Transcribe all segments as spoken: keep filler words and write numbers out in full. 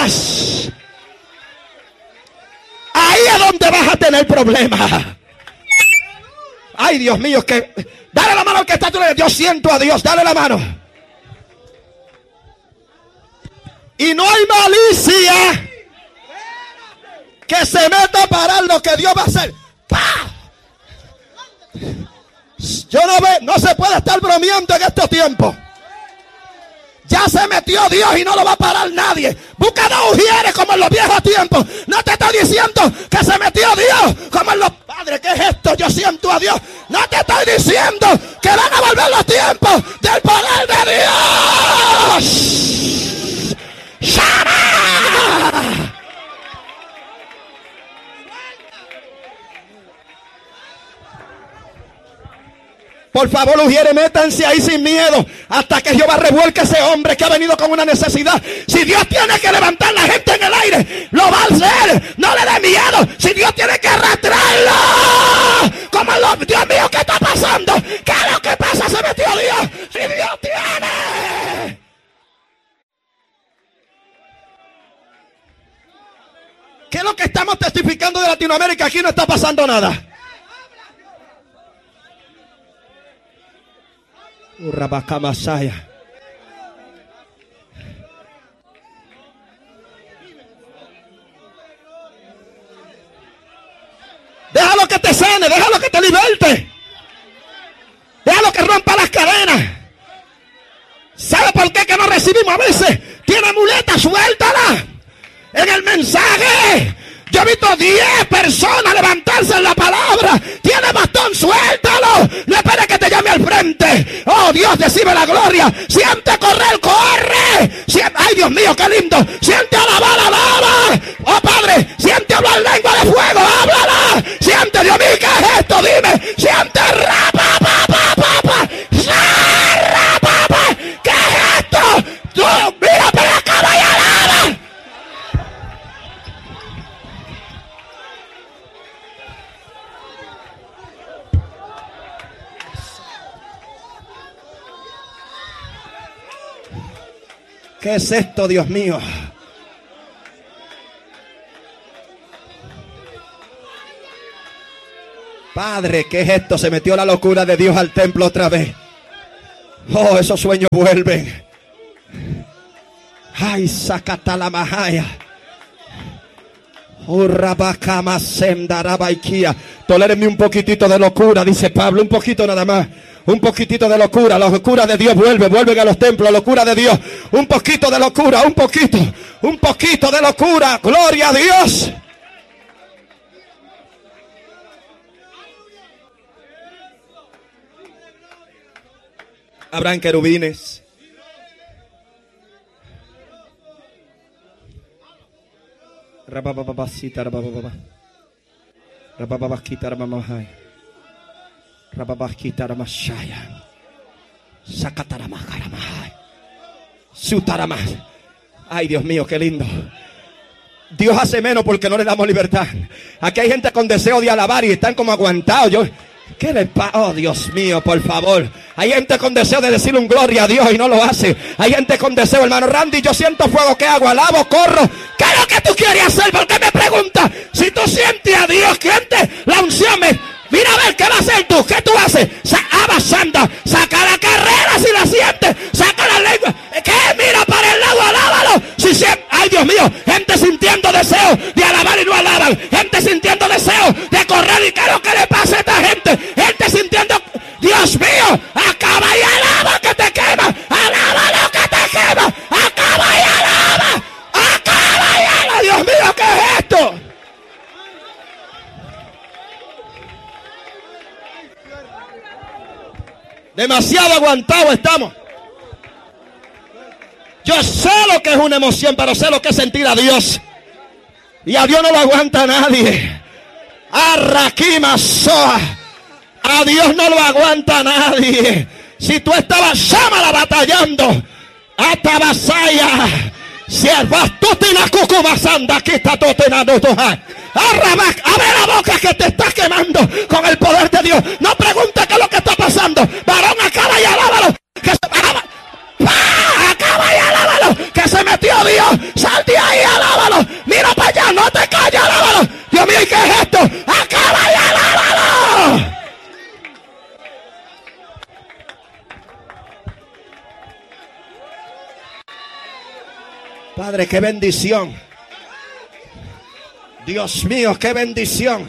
Dios, ahí es donde vas a tener problemas. Ay, Dios mío, que dale la mano al que está a tu lado. Yo siento a Dios, dale la mano. Y no hay malicia que se meta a parar lo que Dios va a hacer. ¡Pah! Yo no ve, no se puede estar bromeando en estos tiempos. Ya se metió Dios y no lo va a parar nadie. Busca dos ujieres como en los viejos tiempos. No te estoy diciendo que se metió Dios como en los padres. ¿Qué es esto? Yo siento a Dios. No te estoy diciendo que van a volver los tiempos del poder de Dios. ¡Shama! Por favor, ujieres, métanse ahí sin miedo hasta que Jehová revuelque a ese hombre que ha venido con una necesidad. Si Dios tiene que levantar la gente en el aire, lo va a hacer. No le dé miedo. Si Dios tiene que arrastrarlo, como lo, Dios mío, ¿qué está pasando? ¿Qué es lo que pasa? Se metió Dios. Si Dios tiene. ¿Qué es lo que estamos testificando de Latinoamérica? Aquí no está pasando nada. Urrabacamasaya. Déjalo que te sane, déjalo que te liberte, déjalo que rompa las cadenas. ¿Sabe por qué que no recibimos a veces? Tiene muletas, suéltala. En el mensaje yo he visto diez personas levantarse en la palabra. Tiene bastón, suéltalo. No esperes que te llame al frente. Oh, Dios, recibe la gloria. Siente correr, corre. Siente, ay, Dios mío, qué lindo. Siente alabar, alaba. Oh, Padre, siente hablar lengua de fuego, háblala. Siente, Dios mío, ¿qué es esto? Dime. Siente rapa, pa, pa, pa, pa. Rapa, pa. ¿Qué es esto? Tú, mira para acá, vaya, alaba. ¿Qué es esto, Dios mío? Padre, ¿qué es esto? Se metió la locura de Dios al templo otra vez. Oh, esos sueños vuelven. Ay, sacata la majaya. Urrabacama semdarabaikia. Tolérenme un poquitito de locura, dice Pablo, un poquito nada más. Un poquitito de locura, la locura de Dios vuelve, vuelven a los templos, locura de Dios. Un poquito de locura, un poquito, un poquito de locura, gloria a Dios. Habrán querubines. Rabababasita, rabababa. Rabababasquita, rabamahai. Rababasquita, ramashaya. Sacataramakaramahai. Sutaramah. Ay, Dios mío, qué lindo. Dios hace menos porque no le damos libertad. Aquí hay gente con deseo de alabar y están como aguantados. Yo, ¿qué les pasa? Oh, Dios mío, por favor. Hay gente con deseo de decir un gloria a Dios y no lo hace. Hay gente con deseo, hermano Randy, yo siento fuego, ¿qué hago? Alabo, corro. ¿Qué es lo que tú quieres hacer? ¿Por qué me preguntas? Si tú sientes a Dios, sientes la unción, me... mira a ver, ¿qué vas a hacer tú? ¿Qué tú haces? Abasanda, saca la carrera si la sientes, saca la lengua. ¿Qué? Mira para el lado, alábalo. Si siempre, ay, Dios mío, gente sintiendo deseo de alabar y no alaban. Gente sintiendo deseo de correr y qué es lo que le pasa a esta gente. Gente sintiendo, Dios mío, acaba y alaba que te quema. Alaba lo que te quema. Acaba y alaba. Acaba y alaba. Dios mío, ¿qué es esto? Demasiado aguantado estamos. Yo sé lo que es una emoción, pero sé lo que es sentir a Dios. Y a Dios no lo aguanta nadie. Arraquima soa. A Dios no lo aguanta nadie. Si tú estabas llámala batallando, hasta vasaya. Si vas tú tienes cucumasanda, aquí está tú tienes toja. Abre la boca que te estás quemando con el poder de Dios. No preguntes qué es lo que está pasando. Varón, acaba y alábalo. Que se, acaba, acaba y alábalo. Que se metió Dios. Salte ahí, alábalo. Padre, qué bendición. Dios mío, qué bendición.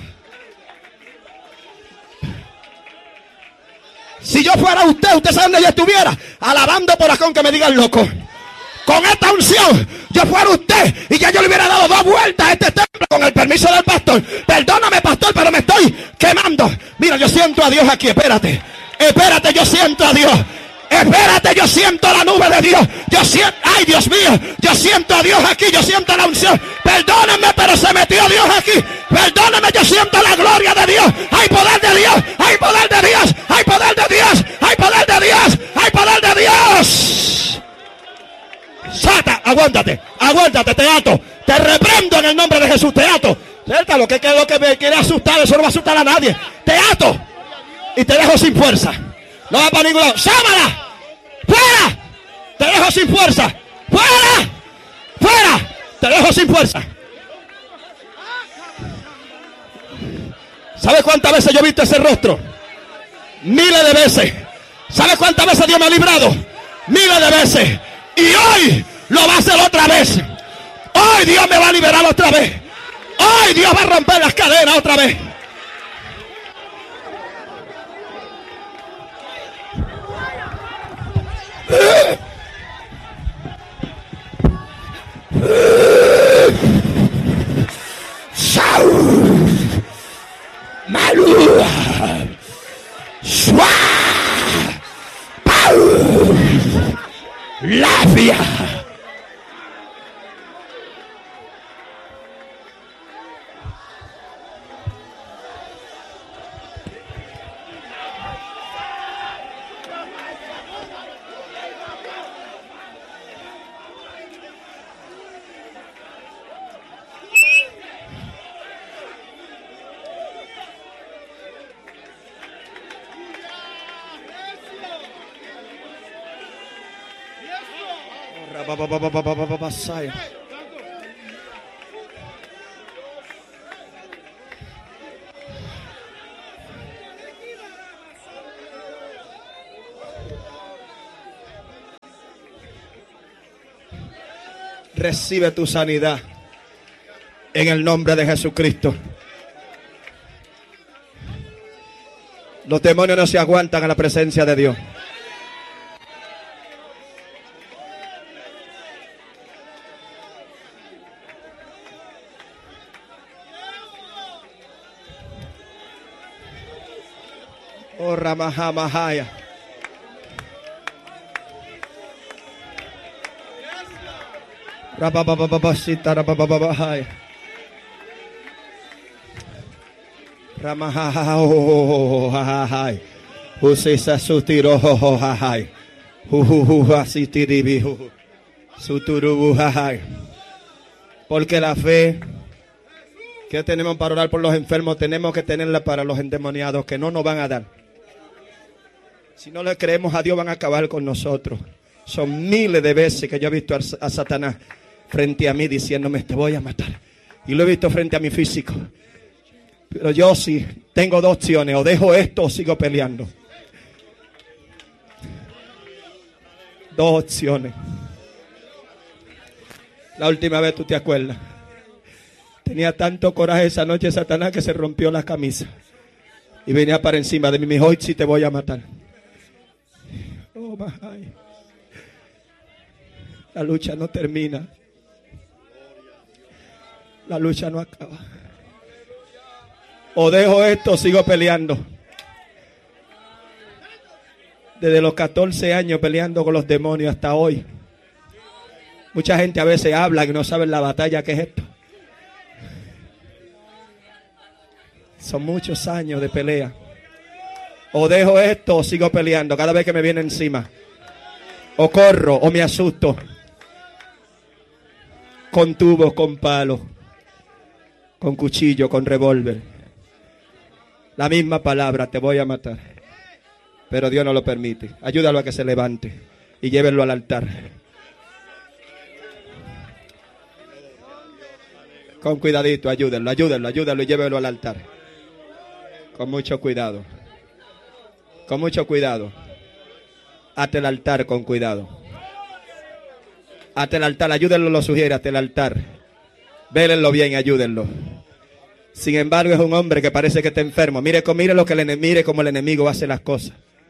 Si yo fuera usted, usted sabe dónde yo estuviera, alabando por acá, que me digan loco. Con esta unción, yo fuera usted y ya yo le hubiera dado dos vueltas a este templo con el permiso del pastor. Perdóname, pastor, pero me estoy quemando. Mira, yo siento a Dios aquí, espérate. Espérate, yo siento a Dios. Espérate, yo siento la nube de Dios. Yo siento, ay Dios mío, yo siento a Dios aquí, yo siento la unción. Perdónenme, pero se metió Dios aquí. Perdónenme, yo siento la gloria de Dios. Hay poder de Dios, hay poder de Dios, hay poder de Dios, hay poder de Dios, hay poder de Dios. Sata, aguántate, aguántate, te ato. Te reprendo en el nombre de Jesús, te ato. Cierto, lo que, lo que me quiere asustar, eso no va a asustar a nadie. Te ato y te dejo sin fuerza. No va para ningún lado. ¡Sámala! ¡Fuera! Te dejo sin fuerza. ¡Fuera! ¡Fuera! Te dejo sin fuerza. ¿Sabes cuántas veces yo he visto ese rostro? Miles de veces. ¿Sabes cuántas veces Dios me ha librado? Miles de veces. Y hoy lo va a hacer otra vez. Hoy Dios me va a liberar otra vez. Hoy Dios va a romper las cadenas otra vez. Malua Shua Pau Lavia. Recibe tu sanidad en el nombre de Jesucristo. Los demonios no se aguantan a la presencia de Dios. Oh, Ramajamahaya. Rababababasita, rabababahaya. Ramahahahahahai. Usisa sutirohohahai. Huhuhuhasitiribihu. Suturubuhahai. Porque la fe que tenemos para orar por los enfermos, tenemos que tenerla para los endemoniados que no nos van a dar. Si no le creemos a Dios, van a acabar con nosotros. Son miles de veces que yo he visto a, a Satanás frente a mí diciéndome, te voy a matar. Y lo he visto frente a mi físico. Pero yo sí tengo dos opciones: o dejo esto o sigo peleando. Dos opciones. La última vez, ¿tú te acuerdas? Tenía tanto coraje esa noche Satanás que se rompió la camisa y venía para encima de mí. Me dijo, hoy sí te voy a matar. Oh, my. La lucha no termina. La lucha no acaba. O dejo esto o sigo peleando. Desde los catorce años peleando con los demonios hasta hoy. Mucha gente a veces habla y no sabe la batalla que es esto. Son muchos años de pelea. O dejo esto o sigo peleando cada vez que me viene encima. O corro o me asusto. Con tubos, con palos, con cuchillo, con revólver. La misma palabra, te voy a matar. Pero Dios no lo permite. Ayúdalo a que se levante y llévenlo al altar. Con cuidadito, ayúdenlo, ayúdenlo, ayúdenlo y llévenlo al altar. Con mucho cuidado. Con mucho cuidado. Hasta el altar con cuidado. Hasta el altar, ayúdenlo, lo sugiere, hasta el altar. Vélenlo bien, ayúdenlo. Sin embargo, es un hombre que parece que está enfermo. Mire, mire, lo que el enemigo, mire cómo el enemigo hace las cosas.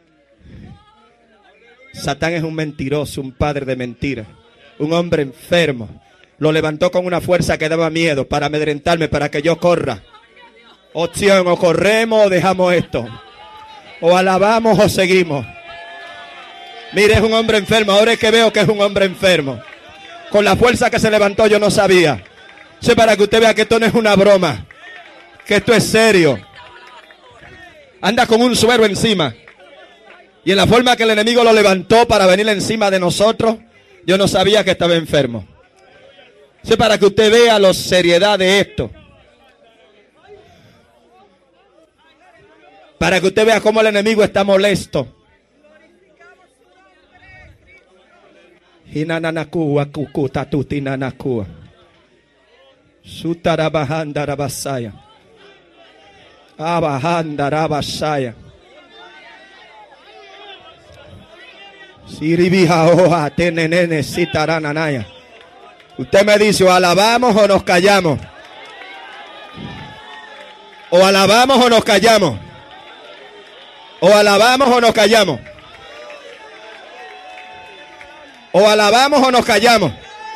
Satán es un mentiroso, un padre de mentiras. Un hombre enfermo. Lo levantó con una fuerza que daba miedo para amedrentarme, para que yo corra. Opción, o corremos o dejamos esto. O alabamos o seguimos. Mire, es un hombre enfermo. Ahora es que veo que es un hombre enfermo. Con la fuerza que se levantó yo no sabía. Eso es para que usted vea que esto no es una broma. Que esto es serio. Anda con un suero encima. Y en la forma que el enemigo lo levantó para venir encima de nosotros, yo no sabía que estaba enfermo. Eso es para que usted vea la seriedad de esto. Para que usted vea cómo el enemigo está molesto. Hinananakua kukuta tutinanakua. Sutarabahandarabasaya. Abahandarabasaya. Siribiha oja tenenene sitarananaya. Usted me dice, o alabamos o nos callamos. O alabamos o nos callamos. O alabamos o nos callamos. O alabamos o nos callamos.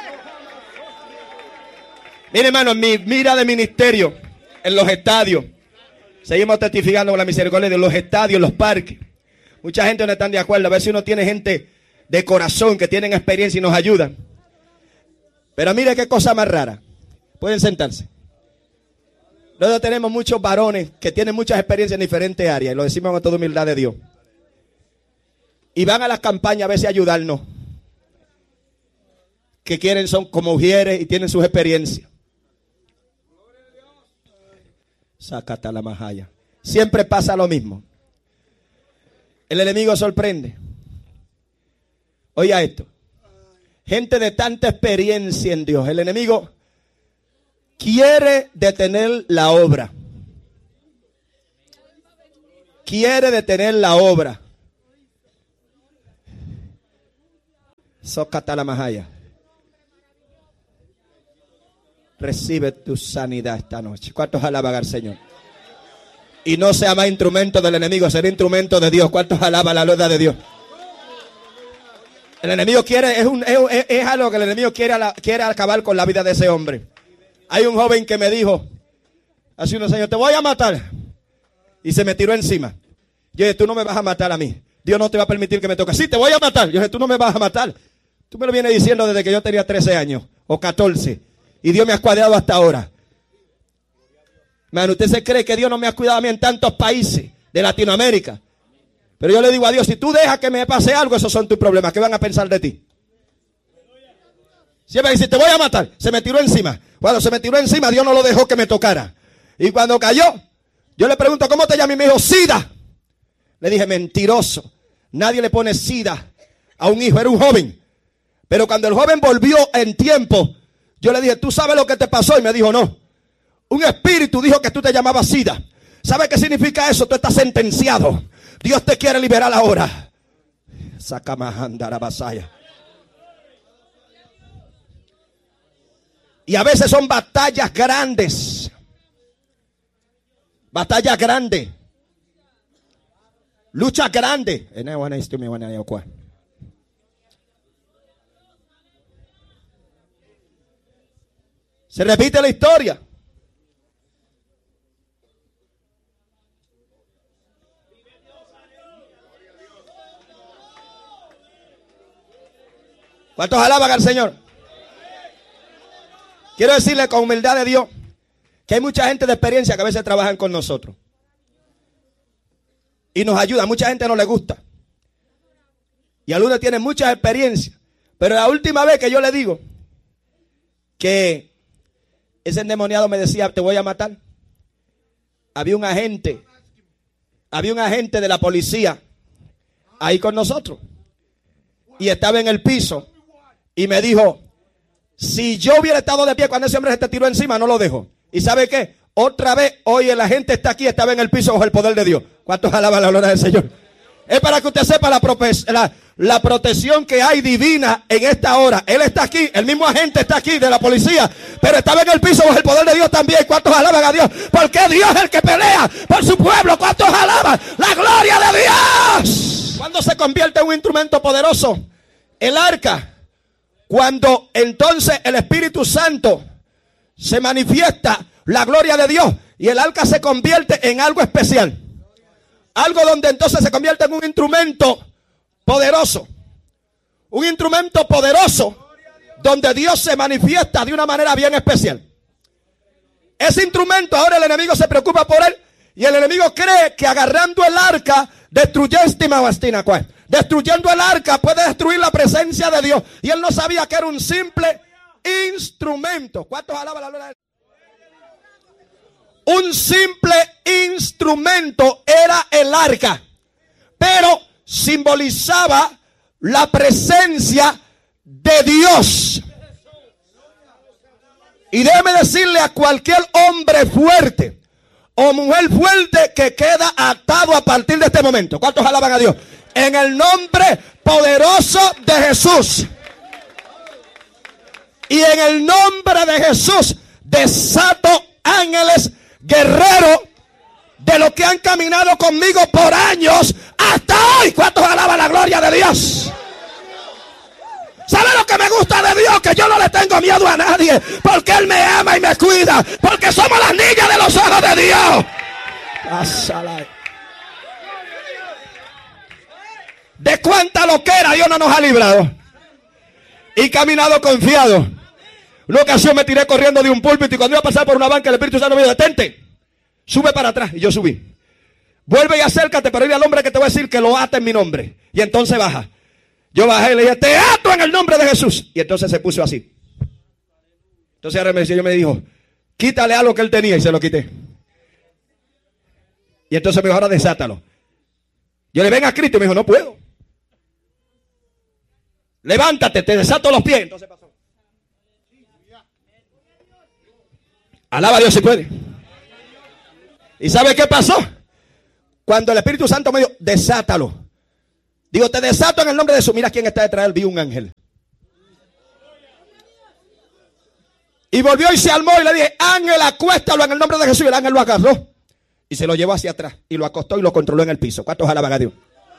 Mire, hermano, en mi mira de ministerio, en los estadios, seguimos testificando con la misericordia de los estadios, en los parques. Mucha gente no está de acuerdo. A veces uno tiene gente de corazón que tienen experiencia y nos ayudan. Pero mire qué cosa más rara. Pueden sentarse. Nosotros tenemos muchos varones que tienen muchas experiencias en diferentes áreas. Y lo decimos con toda humildad de Dios. Y van a las campañas a veces a ayudarnos. Que quieren, son como mujeres y tienen sus experiencias. Sácata la majaya. Siempre pasa lo mismo. El enemigo sorprende. Oiga esto. Gente de tanta experiencia en Dios. El enemigo quiere detener la obra. Quiere detener la obra. Sócata la majaya. Recibe tu sanidad esta noche. ¿Cuántos alaban al Señor? Y no sea más instrumento del enemigo, será instrumento de Dios. ¿Cuántos alaban la gloria de Dios? El enemigo quiere, es, un, es, es algo que el enemigo quiere, quiere acabar con la vida de ese hombre. Hay un joven que me dijo hace unos años, te voy a matar. Y se me tiró encima. Yo dije, tú no me vas a matar a mí. Dios no te va a permitir que me toque. Sí, te voy a matar. Yo dije, tú no me vas a matar. Tú me lo vienes diciendo desde que yo tenía trece años o catorce. Y Dios me ha cuidado hasta ahora. Man, ¿usted se cree que Dios no me ha cuidado a mí en tantos países de Latinoamérica? Pero yo le digo a Dios, si tú dejas que me pase algo, esos son tus problemas. ¿Qué van a pensar de ti? Siempre dice, te voy a matar. Se me tiró encima. Cuando se me tiró encima, Dios no lo dejó que me tocara. Y cuando cayó, yo le pregunto, ¿cómo te llamas? Y me dijo, SIDA. Le dije, mentiroso. Nadie le pone SIDA a un hijo. Era un joven. Pero cuando el joven volvió en tiempo, yo le dije, ¿tú sabes lo que te pasó? Y me dijo, no. Un espíritu dijo que tú te llamabas SIDA. ¿Sabe qué significa eso? Tú estás sentenciado. Dios te quiere liberar ahora. Sacamajandarabasaya. Y a veces son batallas grandes. Batallas grandes. Luchas grandes. Se repite la historia. ¿Cuántos alaban al Señor? Quiero decirle con humildad de Dios que hay mucha gente de experiencia que a veces trabajan con nosotros y nos ayuda. Mucha gente no le gusta y algunos tienen muchas experiencias, pero la última vez que yo le digo que ese endemoniado me decía, te voy a matar, había un agente había un agente de la policía ahí con nosotros y estaba en el piso y me dijo, si yo hubiera estado de pie cuando ese hombre se te tiró encima, no lo dejo. ¿Y sabe qué? Otra vez, hoy la gente está aquí, estaba en el piso bajo el poder de Dios. ¿Cuántos alaban la gloria del Señor? Es para que usted sepa la, la, la protección que hay divina en esta hora. Él está aquí, el mismo agente está aquí de la policía, pero estaba en el piso bajo el poder de Dios también. ¿Cuántos alaban a Dios? Porque Dios es el que pelea por su pueblo. ¿Cuántos alaban la gloria de Dios? ¿Cuándo se convierte en un instrumento poderoso? El arca. Cuando entonces el Espíritu Santo se manifiesta, la gloria de Dios, y el arca se convierte en algo especial. Algo donde entonces se convierte en un instrumento poderoso. Un instrumento poderoso donde Dios se manifiesta de una manera bien especial. Ese instrumento, ahora el enemigo se preocupa por él, y el enemigo cree que agarrando el arca, destruyendo el arca puede destruir la presencia de Dios. Y él no sabía que era un simple instrumento. ¿Cuántos alaban la gloria de Dios? Un simple instrumento era el arca, pero simbolizaba la presencia de Dios. Y déjeme decirle a cualquier hombre fuerte o mujer fuerte que queda atado a partir de este momento. ¿Cuántos alaban a Dios? En el nombre poderoso de Jesús. Y en el nombre de Jesús desato ángeles guerreros de los que han caminado conmigo por años hasta hoy. ¿Cuántos alaban la gloria de Dios? ¿Sabe lo que me gusta de Dios? Que yo no le tengo miedo a nadie, porque Él me ama y me cuida, porque somos las niñas de los ojos de Dios. De cuánta loquera Dios no nos ha librado. Y caminado confiado. Una ocasión me tiré corriendo de un púlpito, y cuando iba a pasar por una banca, el Espíritu Santo me dijo: detente, sube para atrás. Y yo subí. Vuelve y acércate para ir al hombre que te voy a decir que lo ata en mi nombre. Y entonces baja. Yo bajé y le dije: te ato en el nombre de Jesús. Y entonces se puso así. Entonces ahora me decía, yo me dijo: quítale algo que él tenía, y se lo quité. Y entonces me dijo: ahora desátalo. Yo le: ven a Cristo. Y me dijo: no puedo. Levántate, te desato los pies. Entonces pasó. Alaba a Dios si puede. ¿Y sabe qué pasó? Cuando el Espíritu Santo me dijo: desátalo. Digo: te desato en el nombre de Jesús. Mira quién está detrás de él. Vi un ángel. Y volvió y se armó y le dije: ángel, acuéstalo en el nombre de Jesús. Y el ángel lo agarró y se lo llevó hacia atrás y lo acostó y lo controló en el piso. ¿Cuántos alaban a Dios?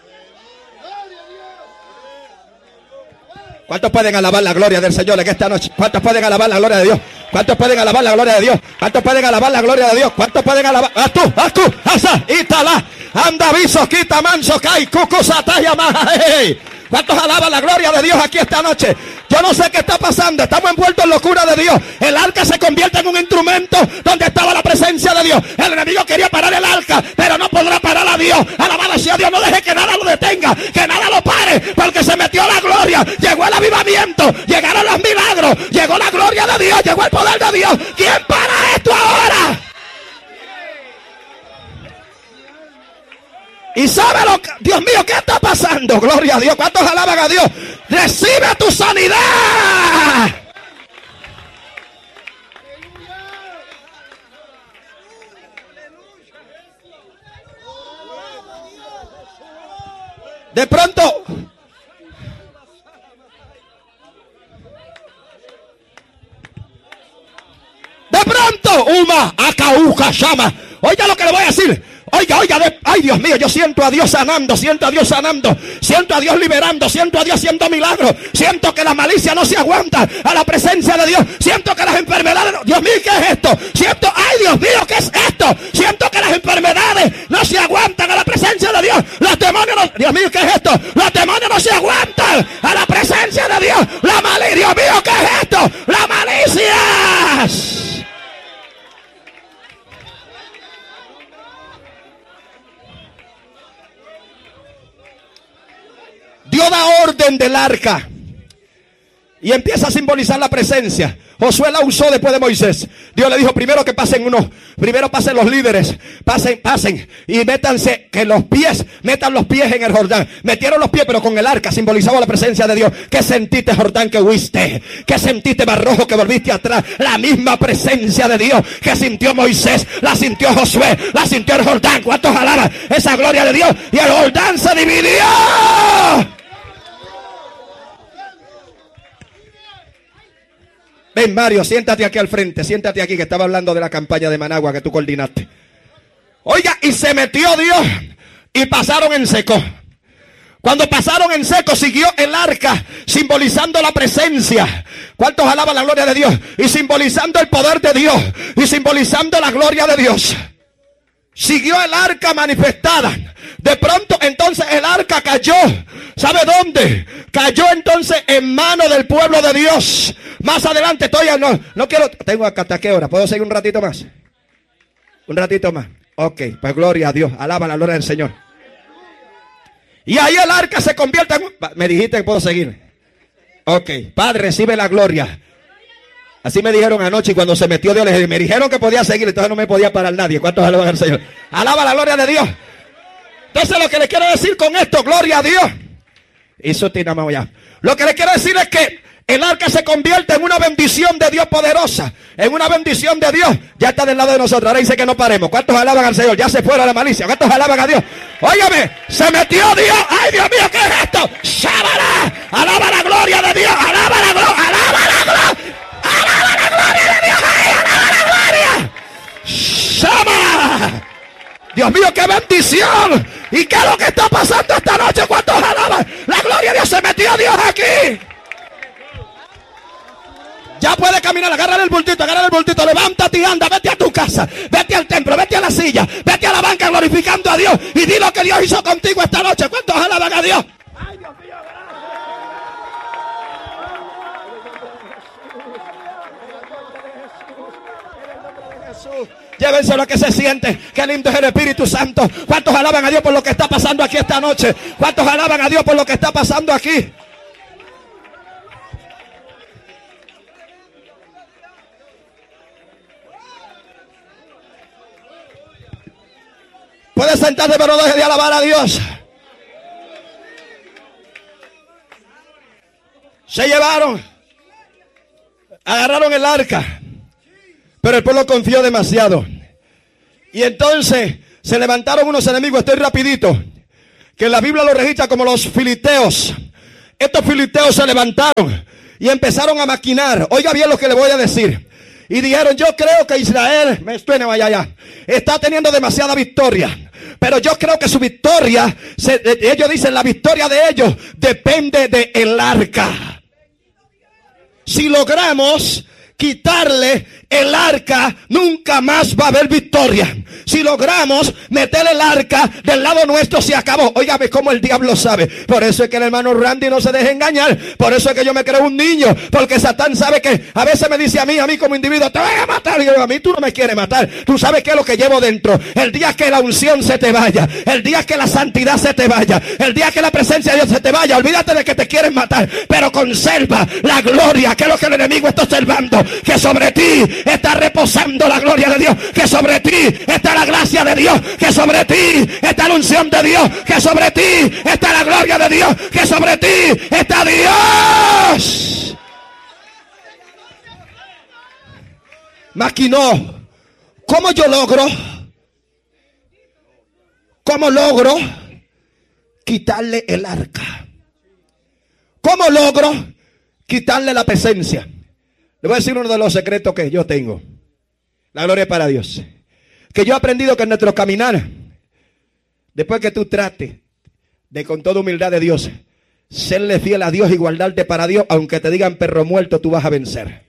¿Cuántos pueden alabar la gloria del Señor en esta noche? ¿Cuántos pueden alabar la gloria de Dios? ¿Cuántos pueden alabar la gloria de Dios? ¿Cuántos pueden alabar la gloria de Dios? ¿Cuántos pueden alabar? ¡Haz tú! ¡Haz tú! ¡Asa! ¡Itala! ¡Anda viso! ¡Quita manso! ¡Cai! ¡Cucu! ¡Sataya! ¡Hey! ¿Cuántos alaban la gloria de Dios aquí esta noche? Yo no sé qué está pasando. Estamos envueltos en locura de Dios. El arca se convierte en un instrumento donde estaba la presencia de Dios. El enemigo quería parar el arca, pero no podrá parar a Dios. Alabado sea Dios. No deje que nada lo detenga, que nada lo pare, porque se metió la gloria. Llegó el avivamiento, llegaron los milagros, llegó la gloria de Dios, llegó el poder de Dios. ¿Quién para esto ahora? Y sabe lo que, Dios mío, ¿qué está pasando? Gloria a Dios. ¿Cuántos alaban a Dios? Recibe tu sanidad. De pronto, de pronto, Uma, Acauca, llama. Oiga lo que le voy a decir. Oiga, oiga, de, ay Dios mío, yo siento a Dios sanando, siento a Dios sanando, siento a Dios liberando, siento a Dios haciendo milagros, siento que la malicia no se aguanta a la presencia de Dios, siento que las enfermedades, no, Dios mío, ¿qué es esto? Siento, ay Dios mío, ¿qué es esto? Siento que las enfermedades no se aguantan a la presencia de Dios, los demonios no, Dios mío, ¿qué es esto? Los demonios no se aguantan a la presencia de Dios, la malicia, Dios mío, ¿qué es esto? La malicia. Dios da orden del arca. Y empieza a simbolizar la presencia. Josué la usó después de Moisés. Dios le dijo primero que pasen unos, primero pasen los líderes, pasen, pasen y métanse, que los pies, metan los pies en el Jordán. Metieron los pies, pero con el arca simbolizaba la presencia de Dios. ¿Qué sentiste, Jordán, que huiste? ¿Qué sentiste, Mar Rojo, que volviste atrás? La misma presencia de Dios que sintió Moisés, la sintió Josué, la sintió el Jordán. ¿Cuántos alaban esa gloria de Dios? Y el Jordán se dividió. Ven, Mario, siéntate aquí al frente, siéntate aquí, que estaba hablando de la campaña de Managua que tú coordinaste. Oiga, y se metió Dios y pasaron en seco. Cuando pasaron en seco, siguió el arca simbolizando la presencia. ¿Cuántos alaban la gloria de Dios? Y simbolizando el poder de Dios y simbolizando la gloria de Dios. Siguió el arca manifestada. De pronto entonces el arca cayó. ¿Sabe dónde? Cayó entonces en manos del pueblo de Dios. Más adelante estoy, no, no quiero, tengo acá hasta qué hora, ¿puedo seguir un ratito más? Un ratito más. Ok, pues gloria a Dios, alaba la gloria del Señor. Y ahí el arca se convierte en, me dijiste que puedo seguir. Ok, Padre, recibe la gloria. Así me dijeron anoche, y cuando se metió Dios, me dijeron que podía seguir, entonces no me podía parar nadie. ¿Cuántos alaban al Señor? Alaba la gloria de Dios. Entonces lo que le quiero decir con esto, gloria a Dios. Eso tiene más allá. Lo que le quiero decir es que el arca se convierte en una bendición de Dios poderosa. En una bendición de Dios. Ya está del lado de nosotros. Ahora dice que no paremos. ¿Cuántos alaban al Señor? Ya se fuera la malicia. ¿Cuántos alaban a Dios? Óigame, se metió Dios. ¡Ay, Dios mío, qué es esto! ¡Shabara! ¡Alaba la gloria de Dios! ¡Alaba la gloria! ¡Alaba la gloria! ¡Alaba la gloria de Dios! ¡Ay, alaba la gloria! ¡Shama! Dios mío, qué bendición. ¿Y qué es lo que está pasando esta noche? ¿Cuántos alaban? La gloria de Dios, se metió Dios aquí. Ya puede caminar, agárrale el bultito, agárrale el bultito, levántate y anda, vete a tu casa, vete al templo, vete a la silla, vete a la banca glorificando a Dios y di lo que Dios hizo contigo esta noche. ¿Cuántos alaban a Dios? Ay, Dios mío, gracias. Llévenselo a que se siente. Qué lindo es el Espíritu Santo. ¿Cuántos alaban a Dios por lo que está pasando aquí esta noche? ¿Cuántos alaban a Dios por lo que está pasando aquí? Puedes sentarte, pero no dejes de alabar a Dios. Se llevaron, agarraron el arca, pero el pueblo confió demasiado. Y entonces se levantaron unos enemigos. Estoy rapidito, que la Biblia lo registra como los filisteos. Estos filisteos se levantaron y empezaron a maquinar. Oiga bien lo que le voy a decir. Y dijeron, yo creo que Israel, me suena vaya allá, está teniendo demasiada victoria. Pero yo creo que su victoria, se, ellos dicen, la victoria de ellos depende del arca. Si logramos quitarle el arca, nunca más va a haber victoria. Si logramos meter el arca del lado nuestro, se acabó. Óigame cómo el diablo sabe. Por eso es que el hermano Randy no se deja engañar. Por eso es que yo me creo un niño. Porque Satán sabe que a veces me dice a mí, a mí como individuo, te voy a matar. Y yo, a mí tú no me quieres matar. Tú sabes qué es lo que llevo dentro. El día que la unción se te vaya, el día que la santidad se te vaya, el día que la presencia de Dios se te vaya, olvídate de que te quieren matar. Pero conserva la gloria, que es lo que el enemigo está observando. Que sobre ti está reposando la gloria de Dios, que sobre ti está la gracia de Dios, que sobre ti está la unción de Dios, que sobre ti está la gloria de Dios, que sobre ti está Dios. Maquinó. ¿Cómo yo logro? ¿Cómo logro quitarle el arca? ¿Cómo logro quitarle la presencia? Le voy a decir uno de los secretos que yo tengo. La gloria es para Dios. Que yo he aprendido que en nuestro caminar, después que tú trates de con toda humildad de Dios, serle fiel a Dios y guardarte para Dios, aunque te digan perro muerto, tú vas a vencer.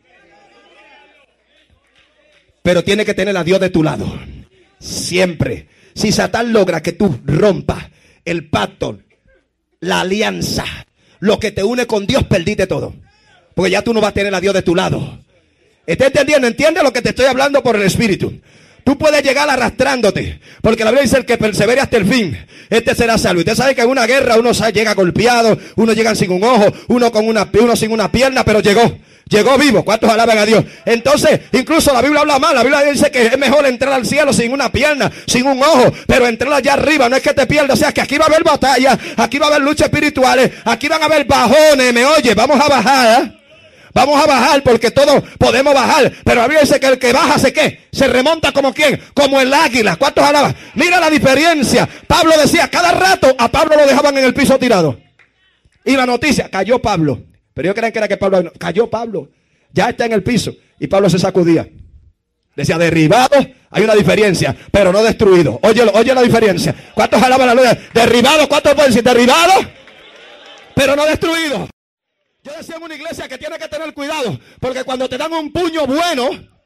Pero tienes que tener a Dios de tu lado. Siempre. Si Satán logra que tú rompas el pacto, la alianza, lo que te une con Dios, perdiste todo. Porque ya tú no vas a tener a Dios de tu lado. ¿Estás entendiendo? ¿Entiendes lo que te estoy hablando por el Espíritu? Tú puedes llegar arrastrándote, porque la Biblia dice: el que persevere hasta el fin, este será salvo. Usted sabe que en una guerra uno llega golpeado, uno llega sin un ojo, uno con una, uno sin una pierna, pero llegó. Llegó vivo. ¿Cuántos alaban a Dios? Entonces, incluso la Biblia habla mal. La Biblia dice que es mejor entrar al cielo sin una pierna, sin un ojo, pero entrar allá arriba. No es que te pierdas. O sea, que aquí va a haber batalla, aquí va a haber luchas espirituales, aquí van a haber bajones. ¿Me oye? Vamos a bajar, ¿eh? Vamos a bajar, porque todos podemos bajar. Pero la Biblia dice que el que baja, ¿se qué? Se remonta como quién, como el águila. ¿Cuántos alaban? Mira la diferencia. Pablo decía, cada rato a Pablo lo dejaban en el piso tirado. Y la noticia, cayó Pablo. Pero ellos creen que era que Pablo, cayó Pablo, ya está en el piso. Y Pablo se sacudía. Decía, derribado, hay una diferencia, pero no destruido. Oye, oye la diferencia. ¿Cuántos alaban la luz? Derribado, ¿cuántos pueden decir? Derribado, pero no destruido. Yo decía en una iglesia que tiene que tener cuidado, porque cuando te dan un puño bueno,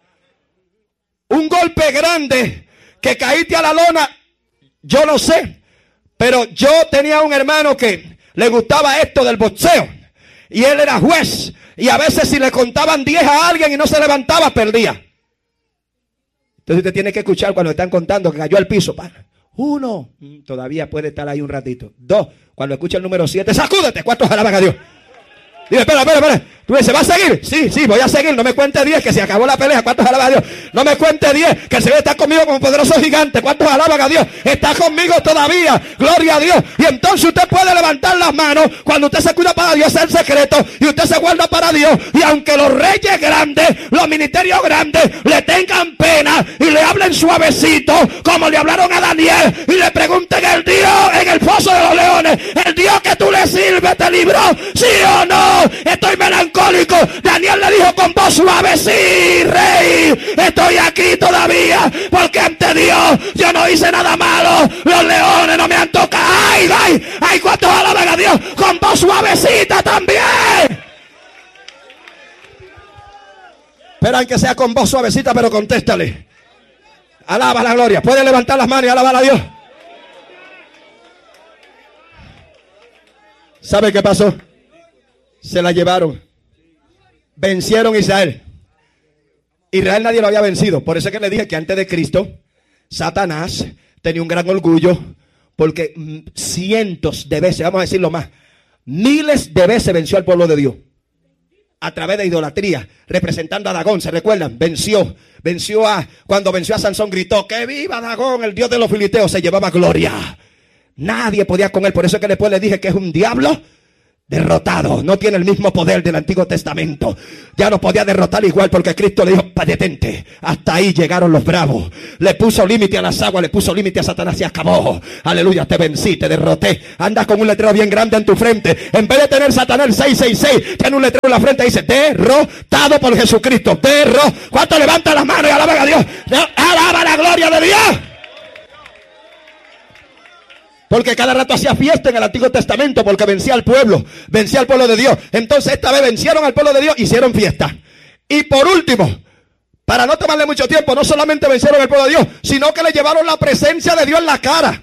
un golpe grande, que caíste a la lona, yo no sé, pero yo tenía un hermano que le gustaba esto del boxeo. Y él era juez. Y a veces si le contaban diez a alguien y no se levantaba, perdía. Entonces usted tiene que escuchar cuando están contando que cayó al piso. Uno, todavía puede estar ahí un ratito. Dos, cuando escucha el número siete, sacúdete. ¿Cuántos alaban a Dios? Dile, espera, espera, espera. Tú dices, ¿va a seguir? Sí, sí, voy a seguir. No me cuente diez, que se acabó la pelea. ¿Cuántos alaban a Dios? No me cuente diez, que el Señor está conmigo como poderoso gigante. ¿Cuántos alaban a Dios? Está conmigo todavía. Gloria a Dios. Y entonces usted puede levantar las manos cuando usted se cuida para Dios en secreto y usted se guarda para Dios. Y aunque los reyes grandes, los ministerios grandes, le tengan pena y le hablen suavecito, como le hablaron a Daniel, y le pregunten el Dios en el foso de los leones, el Dios que tú le sirves te libró, ¿sí o no? Estoy melancólico. Daniel le dijo con voz suave, sí, rey, estoy aquí todavía, porque ante Dios yo no hice nada malo, los leones no me han tocado. Ay, ay, ay, cuántos alaban a Dios con voz suavecita también. Esperan que sea con voz suavecita, pero contéstale. Alaba la gloria. Puede levantar las manos y alabar a Dios. ¿Sabe qué pasó? Se la llevaron. Vencieron a Israel. Israel nadie lo había vencido. Por eso es que le dije que antes de Cristo, Satanás tenía un gran orgullo, porque cientos de veces, vamos a decirlo más, miles de veces venció al pueblo de Dios. A través de idolatría, representando a Dagón, ¿se recuerdan? Venció, venció a, cuando venció a Sansón gritó, que viva Dagón, el dios de los filisteos, se llevaba gloria. Nadie podía con él, por eso es que después le dije que es un diablo derrotado, no tiene el mismo poder del Antiguo Testamento. Ya no podía derrotar igual, porque Cristo le dijo, detente, hasta ahí llegaron los bravos. Le puso límite a las aguas, le puso límite a Satanás y acabó. Aleluya, te vencí, te derroté. Andas con un letrero bien grande en tu frente. En vez de tener Satanás el seis seis seis, tiene un letrero en la frente y dice, derrotado por Jesucristo. Derro. ¿Cuánto levanta las manos y alaban a Dios? Alaba la gloria de Dios. Porque cada rato hacía fiesta en el Antiguo Testamento, porque vencía al pueblo, vencía al pueblo de Dios. Entonces esta vez vencieron al pueblo de Dios, hicieron fiesta. Y por último, para no tomarle mucho tiempo, no solamente vencieron al pueblo de Dios, sino que le llevaron la presencia de Dios en la cara.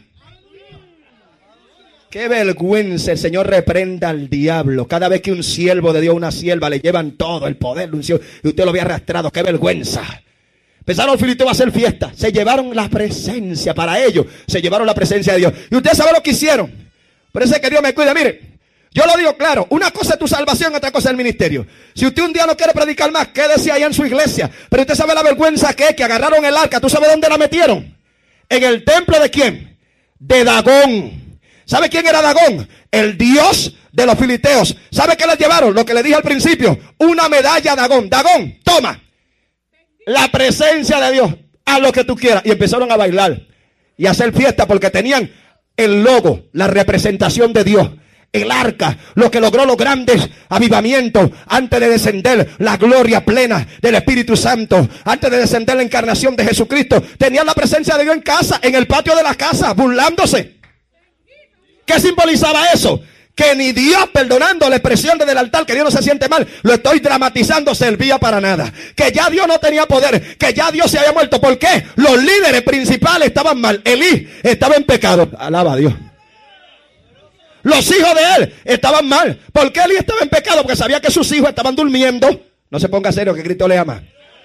Qué vergüenza. El Señor reprenda al diablo. Cada vez que un siervo de Dios, una sierva, le llevan todo el poder de un siervo, y usted lo había arrastrado. Qué vergüenza. Empezaron los filisteos a hacer fiesta. Se llevaron la presencia para ellos. Se llevaron la presencia de Dios. Y usted sabe lo que hicieron. Por eso es que Dios me cuida. Mire, yo lo digo claro. Una cosa es tu salvación, otra cosa es el ministerio. Si usted un día no quiere predicar más, quédese allá en su iglesia. Pero usted sabe la vergüenza que es que agarraron el arca. ¿Tú sabes dónde la metieron? En el templo de ¿quién? De Dagón. ¿Sabe quién era Dagón? El dios de los filisteos. ¿Sabe qué les llevaron? Lo que le dije al principio. Una medalla a Dagón. Dagón, toma la presencia de Dios, haz lo que tú quieras. Y empezaron a bailar y a hacer fiesta, porque tenían el logo, la representación de Dios, el arca, lo que logró los grandes avivamientos antes de descender la gloria plena del Espíritu Santo, antes de descender la encarnación de Jesucristo. Tenían la presencia de Dios en casa, en el patio de la casa, burlándose. ¿Qué simbolizaba eso? Que ni Dios, perdonando la expresión desde el altar, que Dios no se siente mal, lo estoy dramatizando, servía para nada. Que ya Dios no tenía poder, que ya Dios se había muerto. ¿Por qué? Los líderes principales estaban mal. Elí estaba en pecado. Alaba a Dios. Los hijos de él estaban mal. ¿Por qué Elí estaba en pecado? Porque sabía que sus hijos estaban durmiendo. No se ponga serio, que Cristo le ama.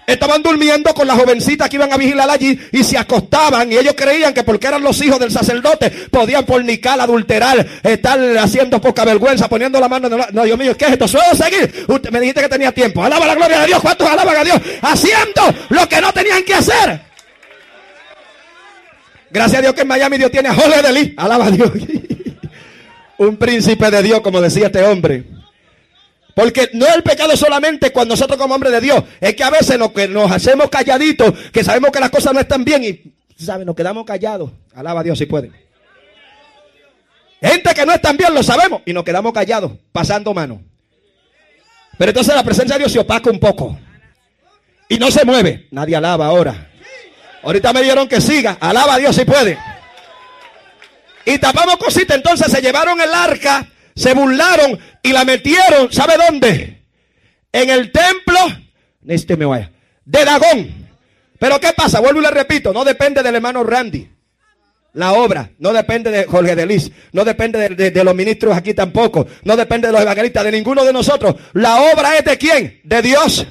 Estaban durmiendo con las jovencitas que iban a vigilar allí y se acostaban, y ellos creían que porque eran los hijos del sacerdote podían fornicar, adulterar, estar haciendo poca vergüenza, poniendo la mano en el... No, Dios mío, ¿qué es esto? ¿Suelo seguir? Usted me dijiste que tenía tiempo. Alaba la gloria de Dios. ¿Cuántos alaban a Dios? Haciendo lo que no tenían que hacer. Gracias a Dios que en Miami Dios tiene a Jorge de Lee. Alaba a Dios. Un príncipe de Dios, como decía este hombre. Porque no es el pecado solamente cuando nosotros como hombres de Dios, es que a veces nos, que nos hacemos calladitos, que sabemos que las cosas no están bien y, ¿saben? Nos quedamos callados. Alaba a Dios si puede. Gente que no están bien, lo sabemos, y nos quedamos callados, pasando mano. Pero entonces la presencia de Dios se opaca un poco y no se mueve. Nadie alaba ahora. Ahorita me dieron que siga. Alaba a Dios si puede. Y tapamos cositas. Entonces se llevaron el arca, se burlaron y la metieron, ¿sabe dónde? En el templo, este me vaya, de Dagón. Pero ¿qué pasa? Vuelvo y le repito, no depende del hermano Randy. La obra no depende de Jorge de Lis, no depende de, de, de los ministros aquí tampoco, no depende de los evangelistas, de ninguno de nosotros. La obra es de ¿quién? De Dios.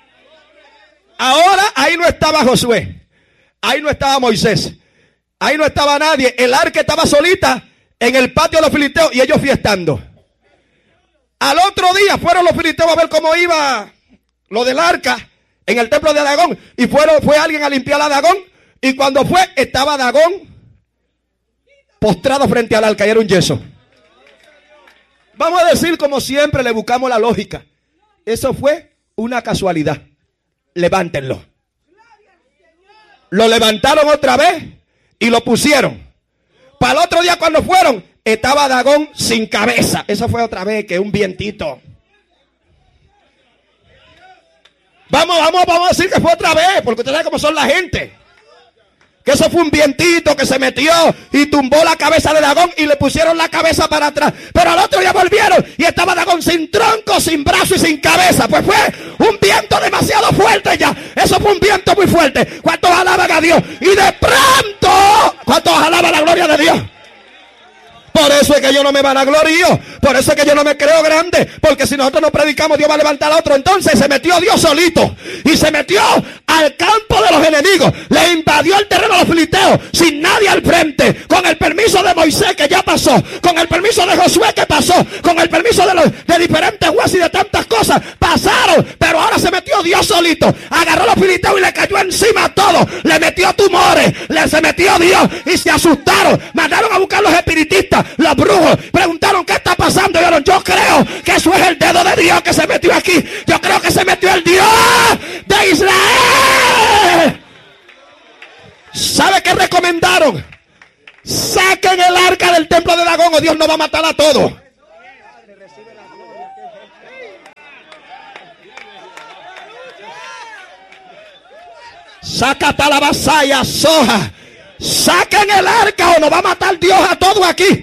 Ahora ahí no estaba Josué, ahí no estaba Moisés, ahí no estaba nadie. El arca estaba solita en el patio de los filisteos y ellos fiestando. Al otro día fueron los filisteos a ver cómo iba lo del arca en el templo de Dagón. Y fueron, fue alguien a limpiar a Dagón. Y cuando fue, estaba Dagón postrado frente al arca y era un yeso. Vamos a decir como siempre le buscamos la lógica. Eso fue una casualidad. Levántenlo. Lo levantaron otra vez y lo pusieron. Para el otro día cuando fueron, estaba Dagón sin cabeza. Eso fue otra vez que un vientito. Vamos, vamos, vamos a decir que fue otra vez, porque usted sabe cómo son la gente. Que eso fue un vientito que se metió y tumbó la cabeza de Dagón y le pusieron la cabeza para atrás. Pero al otro día volvieron y estaba Dagón sin tronco, sin brazo y sin cabeza. Pues fue un viento demasiado fuerte ya. Eso fue un viento muy fuerte. ¿Cuántos alaban a Dios? Y de pronto, ¿cuántos alaban la gloria de Dios? Por eso es que yo no me vanaglorio. Por eso es que yo no me creo grande. Porque si nosotros no predicamos, Dios va a levantar a otro. Entonces se metió Dios solito. Y se metió al campo de los enemigos. Le invadió el terreno a los filisteos. Sin nadie al frente. Con el permiso de Moisés que ya pasó. Con el permiso de Josué que pasó. Con el permiso de, los, de diferentes jueces y de tantas cosas. Pasaron. Pero ahora se metió Dios solito. Agarró a los filisteos y le cayó encima a todos. Le metió tumores. Le se metió Dios. Y se asustaron. Mandaron a buscar los espiritistas. Los brujos preguntaron qué está pasando. Y dijeron, yo creo que eso es el dedo de Dios que se metió aquí. Yo creo que se metió el Dios de Israel. ¿Sabe qué recomendaron? Saquen el arca del templo de Dagón o Dios nos va a matar a todos. Saca la vasalla, soja. Saquen el arca o nos va a matar Dios a todos aquí.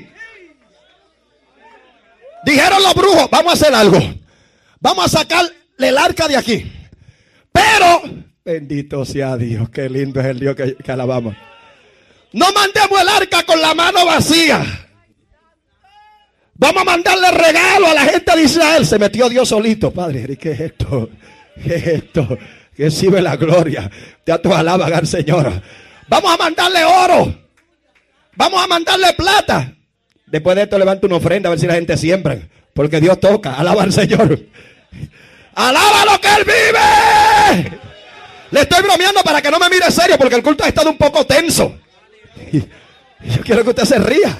Dijeron los brujos, vamos a hacer algo. Vamos a sacarle el arca de aquí. Pero, bendito sea Dios, qué lindo es el Dios que, que alabamos. No mandemos el arca con la mano vacía. Vamos a mandarle regalo a la gente de Israel. Se metió Dios solito. Padre, ¿qué es esto? ¿Qué es esto? Que sirve la gloria. Te tu alaban al Señor. Vamos a mandarle oro. Vamos a mandarle plata. Después de esto levanta una ofrenda a ver si la gente siembra. Porque Dios toca. Alaba al Señor. Alaba lo que Él vive. Le estoy bromeando para que no me mire serio. Porque el culto ha estado un poco tenso. Y yo quiero que usted se ría.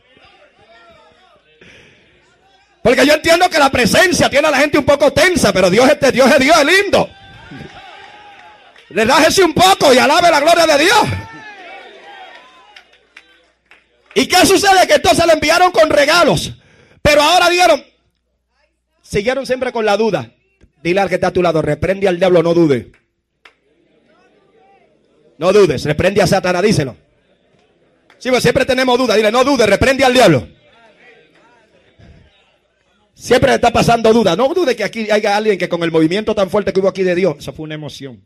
Porque yo entiendo que la presencia tiene a la gente un poco tensa. Pero Dios es Dios, es Dios, es lindo. Relájese un poco y alabe la gloria de Dios. ¿Y qué sucede? Que entonces le enviaron con regalos. Pero ahora dieron, siguieron siempre con la duda. Dile al que está a tu lado, reprende al diablo, no dude. No dudes, reprende a Satanás, díselo. Sí, pues siempre tenemos dudas. Dile, no dudes, reprende al diablo. Siempre le está pasando duda. No dude que aquí haya alguien que con el movimiento tan fuerte que hubo aquí de Dios, eso fue una emoción.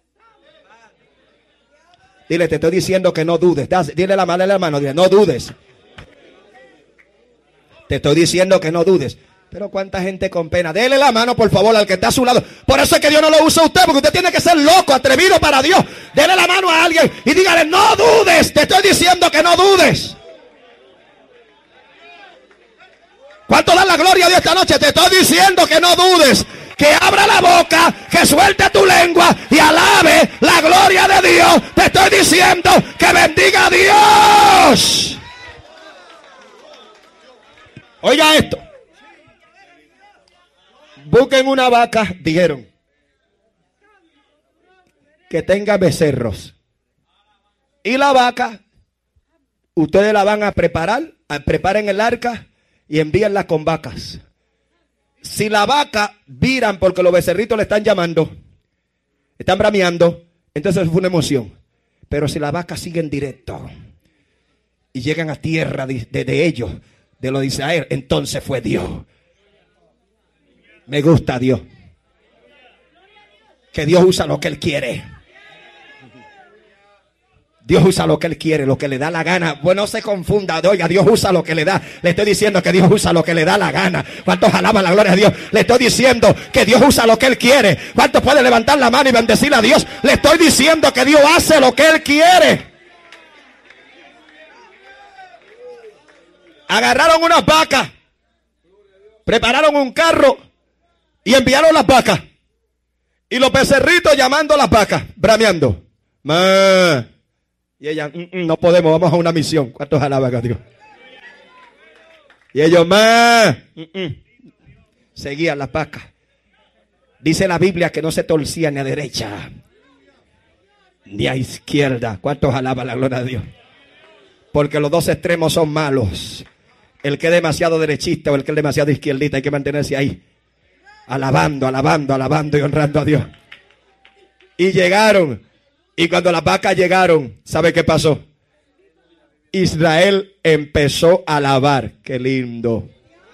Dile, te estoy diciendo que no dudes. Dile la mano a la mano, dile, no dudes. Te estoy diciendo que no dudes. Pero cuánta gente con pena. Dele la mano, por favor, al que está a su lado. Por eso es que Dios no lo usa a usted, porque usted tiene que ser loco, atrevido para Dios. Dele la mano a alguien y dígale, no dudes. Te estoy diciendo que no dudes. ¿Cuánto dan la gloria a Dios esta noche? Te estoy diciendo que no dudes. Que abra la boca, que suelte tu lengua y alabe la gloria de Dios. Te estoy diciendo que bendiga a Dios. Oiga esto. Busquen una vaca, dijeron, que tenga becerros. Y la vaca, ustedes la van a preparar, a preparen el arca y envíenla con vacas. Si la vaca viran porque los becerritos le están llamando, están brameando, entonces fue una emoción. Pero si la vaca sigue en directo y llegan a tierra de, de, de ellos, de los de Israel, entonces fue Dios. Me gusta Dios. Que Dios usa lo que Él quiere. Dios usa lo que Él quiere, lo que le da la gana. Bueno, no se confunda. Oiga, Dios usa lo que le da. Le estoy diciendo que Dios usa lo que le da la gana. ¿Cuántos alaban la gloria de Dios? Le estoy diciendo que Dios usa lo que Él quiere. ¿Cuántos pueden levantar la mano y bendecir a Dios? Le estoy diciendo que Dios hace lo que Él quiere. Agarraron unas vacas, prepararon un carro y enviaron las vacas. Y los becerritos llamando a las vacas, brameando. Ma. Y ella, mm, mm, no podemos, vamos a una misión. ¿Cuántos alaban a Dios? Y ellos, ma. Mm, mm. Seguían las vacas. Dice la Biblia que no se torcían ni a derecha ni a izquierda. ¿Cuántos alaban la gloria de Dios? Porque los dos extremos son malos. El que es demasiado derechista o el que es demasiado izquierdista, hay que mantenerse ahí. Alabando, alabando, alabando y honrando a Dios. Y llegaron. Y cuando las vacas llegaron, ¿sabe qué pasó? Israel empezó a alabar. Qué lindo.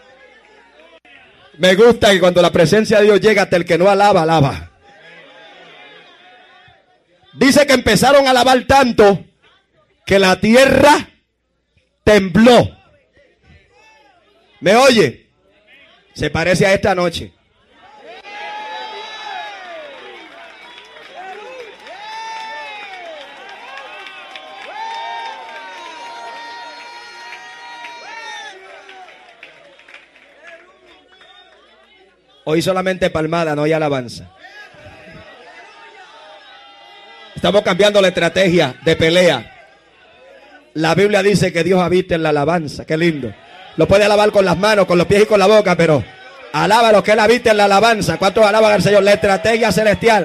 Me gusta que cuando la presencia de Dios llega, hasta el que no alaba, alaba. Dice que empezaron a alabar tanto que la tierra tembló. ¿Me oye? Se parece a esta noche. Hoy solamente palmada, no hay alabanza. Estamos cambiando la estrategia de pelea. La Biblia dice que Dios habita en la alabanza. Qué lindo. Lo puede alabar con las manos, con los pies y con la boca, pero alaba lo que Él habita en la alabanza. ¿Cuántos alaban al Señor? La estrategia celestial.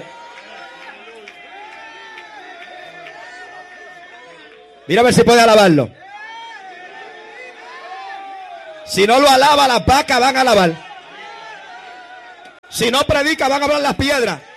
Mira a ver si puede alabarlo. Si no lo alaba, las vacas van a alabar. Si no predica, van a hablar las piedras.